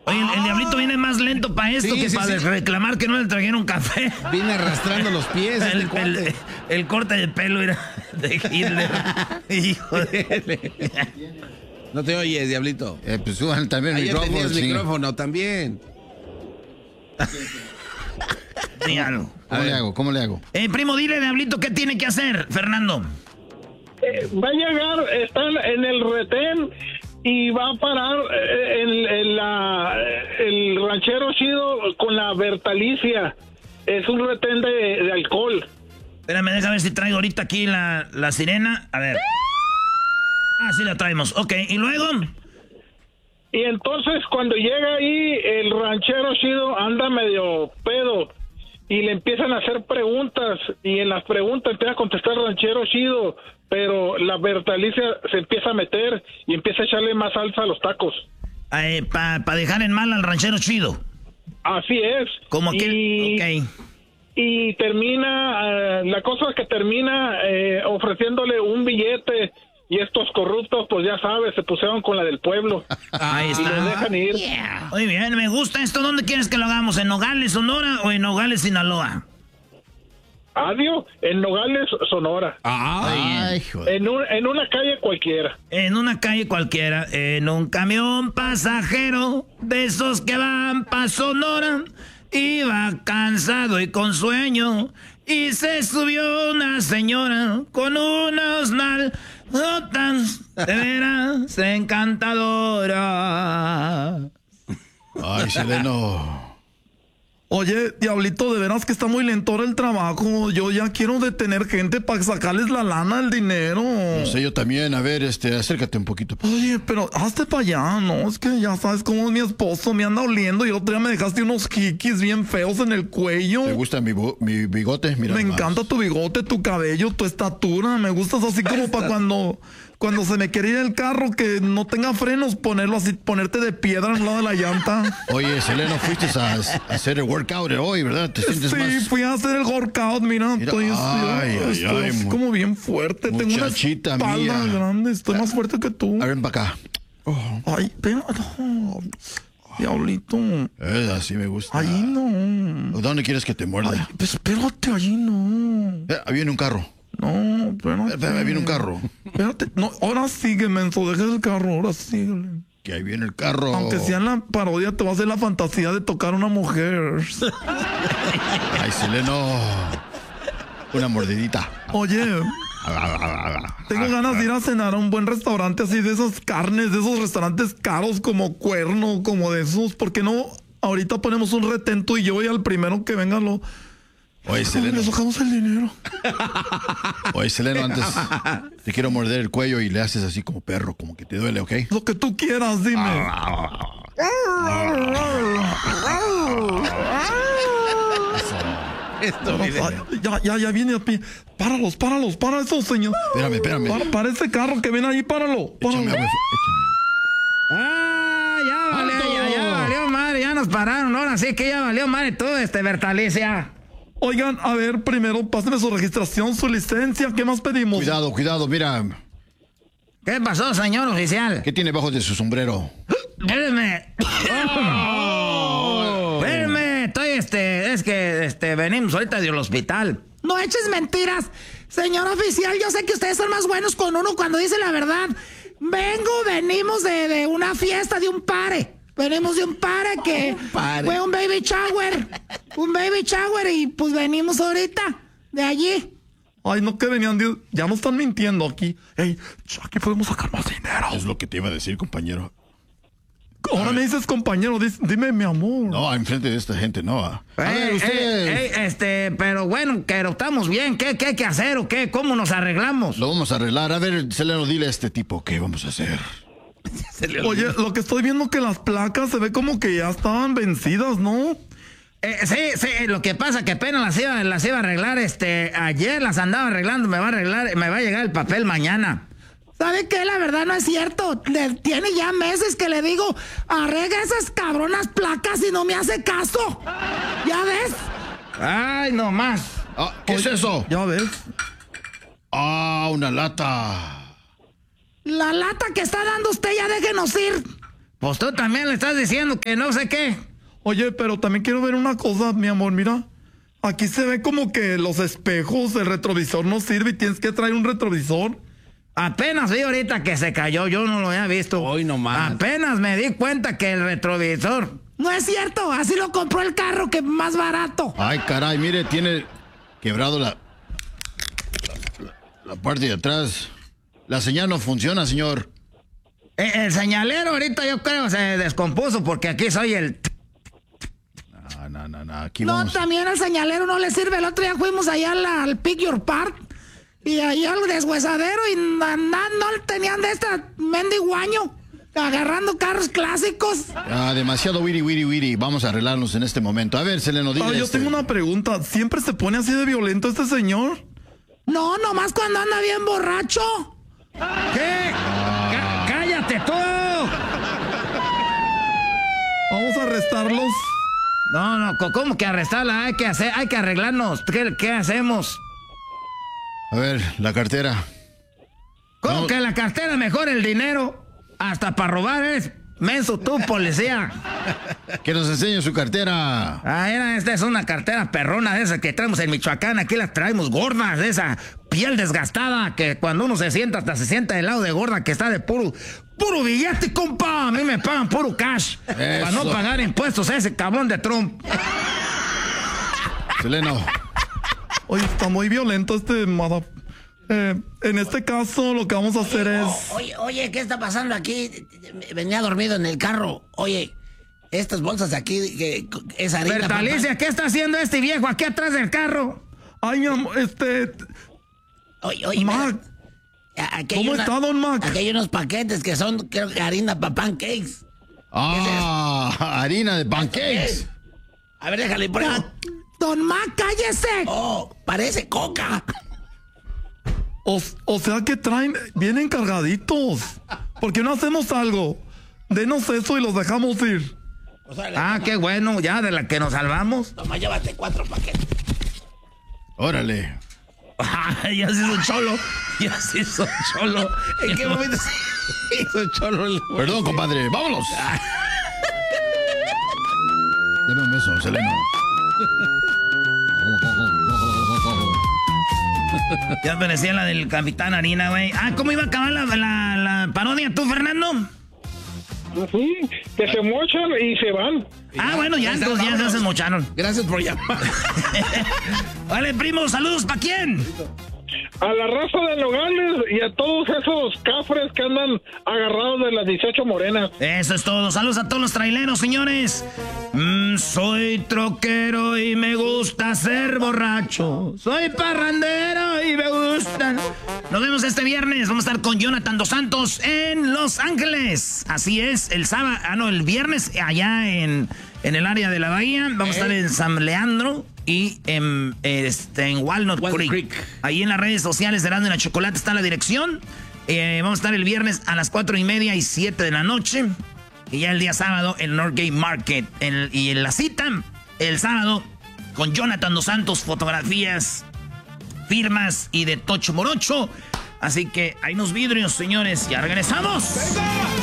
Oye, el diablito viene más lento para esto que para reclamar que no le trajeron café. Viene arrastrando los pies. El corte de pelo era de Hitler. Hijo de... No te oyes, diablito. Pues suban también el micrófono. El micrófono también. Dígalo. ¿Cómo le hago? Primo, dile, diablito, ¿qué tiene que hacer, Fernando? Va a llegar, está en el retén y va a parar el ranchero chido con la Bertalicia. Es un retén de alcohol. Espérame, déjame ver si traigo ahorita aquí la sirena. A ver. Sí la traemos. Ok, ¿y luego? Y entonces cuando llega ahí, el ranchero chido anda medio pedo y le empiezan a hacer preguntas y en las preguntas empieza a contestar el ranchero chido, pero la Bertalicia se empieza a meter y empieza a echarle más salsa a los tacos. Para dejar en mal al ranchero chido. Así es. Como que... Ok. Y termina, la cosa es que termina ofreciéndole un billete. Y estos corruptos, pues ya sabes, se pusieron con la del pueblo. Ahí está. Y los dejan ir. Yeah. Muy bien, me gusta esto. ¿Dónde quieres que lo hagamos? ¿En Nogales, Sonora o en Nogales, Sinaloa? Adiós, en Nogales, Sonora. Ay, en una calle cualquiera. En una calle cualquiera. En un camión pasajero de esos que van pa' Sonora. Iba cansado y con sueño. Y se subió una señora con unos nalgotas de veras encantadora. Ay, Seleno. Oye, diablito, de veras que está muy lento ahora el trabajo. Yo ya quiero detener gente para sacarles la lana, el dinero. No sé, yo también. A ver, acércate un poquito. Oye, pero hazte para allá, ¿no? Es que ya sabes cómo es mi esposo. Me anda oliendo y el otro día me dejaste unos jiquis bien feos en el cuello. ¿Te gusta mi bigote? Mira, me encanta tu bigote, tu cabello, tu estatura. Me gustas así como para cuando se me quiere ir el carro que no tenga frenos, ponerlo así, ponerte de piedra al lado de la llanta. Oye, Seleno, fuiste a hacer el workout hoy, ¿verdad? ¿Te sientes más? Sí, fui a hacer el workout, mira estoy así como bien fuerte. Tengo una espalda grande, estoy más fuerte que tú. A ver, para acá. Ay, pero no. Diablito. Así me gusta. Ahí no. ¿Dónde quieres que te muerda? Ay, pues espérate, allí no. Viene un carro. No, espérate. Ahí viene un carro. Espérate, no, ahora sigue, menso, deja el carro, ahora síguele. Que ahí viene el carro. Aunque sea en la parodia, te va a hacer la fantasía de tocar a una mujer. Ay, Seleno. Una mordidita. Oye, tengo ganas de ir a cenar a un buen restaurante así de esas carnes, de esos restaurantes caros como Cuerno, como de esos. ¿Por qué no? Ahorita ponemos un retento y yo y al primero que venga lo... Oye, Seleno. Le sacamos el dinero. Oye, Seleno, antes te quiero morder el cuello y le haces así como perro, como que te duele, ¿ok? Lo que tú quieras, dime. Ya viene a pie. Páralos, para esos, señor. Espérame. Para ese carro que viene ahí, páralo. Échame. Ya valió madre, ya nos pararon. Ahora sí que ya valió madre todo Bertalicia. Oigan, a ver, primero, páseme su registración, su licencia. ¿Qué más pedimos? Cuidado, mira. ¿Qué pasó, señor oficial? ¿Qué tiene bajo de su sombrero? Espérame. Espérame, es que venimos ahorita del hospital. No eches mentiras. Señor oficial, yo sé que ustedes son más buenos con uno cuando dice la verdad. Venimos de una fiesta, de un pare. Venimos de un pare que fue un baby shower. Y pues venimos ahorita de allí. Ay, no, que venían, ya no están mintiendo aquí. Ey, aquí podemos sacar más dinero. Es lo que te iba a decir, compañero. Ahora me dices, compañero, dime mi amor. No, enfrente de esta gente, no. A ver, ustedes. Pero bueno, pero estamos bien. ¿Qué hay que hacer o qué? ¿Cómo nos arreglamos? Lo vamos a arreglar. A ver, Seleno, dile a este tipo qué vamos a hacer. Oye, lo que estoy viendo que las placas se ve como que ya estaban vencidas, ¿no? Sí, lo que pasa que apenas las iba a arreglar, ayer las andaba arreglando, me va a llegar el papel mañana. ¿Sabe qué? La verdad no es cierto. Tiene ya meses que le digo, arregla esas cabronas placas y no me hace caso. ¿Ya ves? Ay, no más. ¿Qué es eso? Ya ves. Una lata. La lata que está dando usted, ya déjenos ir. Pues tú también le estás diciendo que no sé qué. Oye, pero también quiero ver una cosa, mi amor, mira. Aquí se ve como que los espejos, el retrovisor no sirve y tienes que traer un retrovisor. Apenas vi ahorita que se cayó, yo no lo había visto. Hoy nomás. Apenas me di cuenta que el retrovisor... No es cierto, así lo compró el carro, que más barato. Ay, caray, mire, tiene quebrado la parte de atrás. La señal no funciona, señor. El señalero ahorita yo creo se descompuso porque aquí soy el... No, aquí No, vamos. también el señalero no le sirve. El otro día fuimos allá al Pick Your Part y allá al deshuesadero y no tenían de esta mendiguaño agarrando carros clásicos. Demasiado wiri. Vamos a arreglarnos en este momento. A ver, Seleno, dile. Yo tengo una pregunta. ¿Siempre se pone así de violento este señor? No, nomás cuando anda bien borracho. ¿Qué? ¡Cállate tú! Vamos a arrestarlos. No, ¿cómo que arrestarla? Hay que arreglarnos. ¿Qué hacemos? A ver, la cartera. ¿Cómo No. que la cartera mejor el dinero? Hasta para robar eres menso tú, policía. Que nos enseñe su cartera. Esta es una cartera perrona de esas que traemos en Michoacán. Aquí las traemos gordas, de esa piel desgastada que cuando uno se sienta, hasta se sienta del lado de gorda que está de puro billete, compa. A mí me pagan puro cash. Para no pagar impuestos a ese cabrón de Trump. Seleno. Oye, está muy violento este en este caso lo que vamos a hacer es... Oye, ¿qué está pasando aquí? Venía dormido en el carro. Oye, estas bolsas de aquí, que es harina. Bertalicia, ¿qué está haciendo este viejo aquí atrás del carro? Ay, mi amor, Oye, Mac. ¿Cómo está, don Mac? Aquí hay unos paquetes que son, creo que harina para pancakes. Harina de pancakes. A ver, déjale por ahí. Don Mac, cállese. Oh, parece coca. O sea que vienen cargaditos. ¿Por qué no hacemos algo? Denos eso y los dejamos ir. Qué bueno, ya de la que nos salvamos. Toma, llévate 4 paquetes. Órale. Ya se hizo cholo. ¿En qué momento se hizo cholo? Perdón, compadre. ¡Vámonos! Deme un beso, Seleno. Ya parecía la del Capitán Harina, güey. ¿Cómo iba a acabar la parodia tú, Fernando? Sí, que se mochan y se van. Bueno, ya se mocharon. Gracias por llamar. Vale, primo, saludos, ¿para quién? A la raza de Nogales y a todos esos cafres que andan agarrados de las 18 morenas. Eso es todo. Saludos a todos los traileros, señores. Soy troquero y me gusta ser borracho. Soy parrandero y me gusta. Nos vemos este viernes. Vamos a estar con Jonathan Dos Santos en Los Ángeles. Así es, el viernes allá en el área de la bahía. Vamos a estar en San Leandro y en Walnut Creek. Ahí en las redes sociales de Erasmo y la Chocolate está la dirección. Vamos a estar el viernes a las 4:30 y 7 de la noche. Y ya el día sábado en Northgate Market. Y en la cita, el sábado, con Jonathan Dos Santos, fotografías, firmas y de Tocho Morocho. Así que hay unos vidrios, señores. Ya regresamos. ¡Venga!